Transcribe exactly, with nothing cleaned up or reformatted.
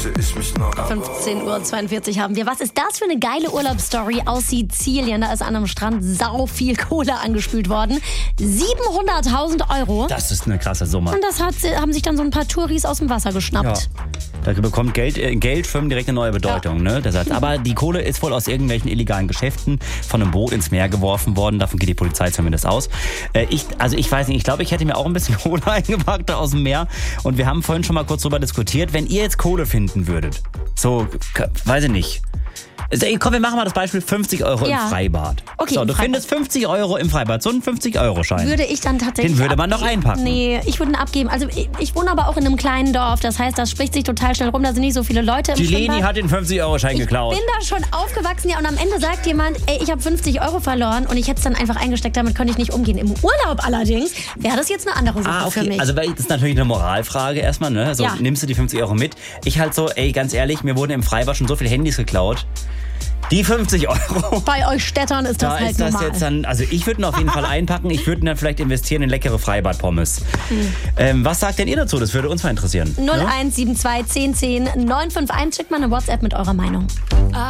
seh ich mich noch. fünfzehn Uhr zweiundvierzig haben wir. Was ist das für eine geile Urlaubsstory aus Sizilien? Da ist an einem Strand sau viel Kohle angespült worden. siebenhunderttausend Euro. Das ist eine krasse Summe. Und das hat, haben sich dann so ein paar Touris aus dem Wasser geschnappt. Ja. Da bekommt Geld, äh, Geldschwimmen direkt eine neue Bedeutung. Ja. Ne? Der Satz. Aber die Kohle ist wohl aus irgendwelchen illegalen Geschäften von einem Boot ins Meer geworfen worden. Davon geht die Polizei zumindest aus. Äh, ich, also ich weiß nicht, ich glaube, ich hätte mir auch ein bisschen Kohle eingepackt aus dem Meer. Und wir haben vorhin schon mal kurz drüber diskutiert. Wenn ihr jetzt Kohle finden würdet, so, weiß ich nicht. Komm, wir machen mal das Beispiel fünfzig Euro Ja. im Freibad. Okay, so, im du Freibad. findest fünfzig Euro im Freibad, so einen fünfzig-Euro-Schein. Würde ich dann tatsächlich Den würde man noch abgeben. einpacken. Nee, ich würde ihn abgeben. Also ich, ich wohne aber auch in einem kleinen Dorf. Das heißt, das spricht sich total schnell rum. Da sind nicht so viele Leute im Die Leni Schwimmbad. hat den fünfzig-Euro-Schein Ich geklaut. bin da schon aufgewachsen, ja, und am Ende sagt jemand, ey, ich habe fünfzig Euro verloren und ich hätte es dann einfach eingesteckt, damit könnte ich nicht umgehen. Im Urlaub allerdings wäre das jetzt eine andere Sache Ah, für okay. mich. Also weil das ist natürlich eine Moralfrage erstmal, ne? So, Ja. nimmst du die fünfzig Euro mit? Ich halt so, ey, ganz ehrlich, mir wurden im Freibad schon so viele Handys geklaut. Die fünfzig Euro. Bei euch Städtern ist das Da halt ist das normal. jetzt dann, also ich würde ihn auf jeden Fall einpacken. Ich würde ihn dann vielleicht investieren in leckere Freibad-Pommes. Mhm. Ähm, was sagt denn ihr dazu? Das würde uns mal interessieren. null eins sieben zwei zehn zehn neun fünf eins, schickt mal eine WhatsApp mit eurer Meinung.